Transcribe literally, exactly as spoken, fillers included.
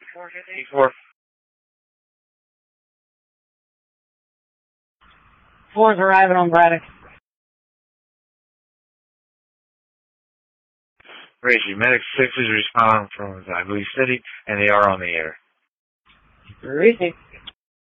four fifty-four. Four's arriving on Braddock. Reggie, Medic six is responding from Zaglee City, and they are on the air. Receive.